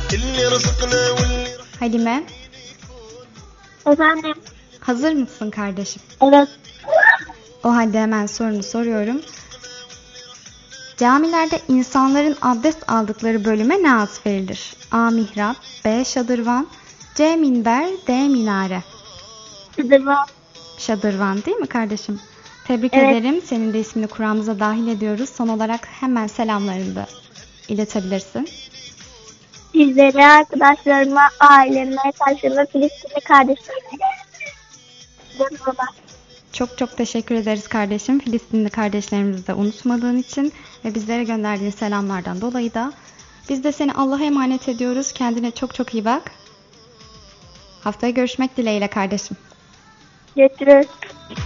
Halime, Efendim? hazır mısın kardeşim? Evet. O halde hemen sorunu soruyorum. Camilerde insanların abdest aldıkları bölüme ne ad verilir? A. Mihrap, B. Şadırvan, C. Minber, D. Minare. Şadırvan. Şadırvan değil mi kardeşim? Tebrik Evet. ederim. Senin de ismini Kur'an'ımıza dahil ediyoruz. Son olarak hemen selamlarını da iletebilirsin. Sizlere, arkadaşlarıma, aileme, arkadaşlarıma, Filistinli kardeşlerime. Çok çok teşekkür ederiz kardeşim. Filistinli kardeşlerimizi de unutmadığın için ve bizlere gönderdiğin selamlardan dolayı da. Biz de seni Allah'a emanet ediyoruz. Kendine çok çok iyi bak. Haftaya görüşmek dileğiyle kardeşim. Görüşürüz.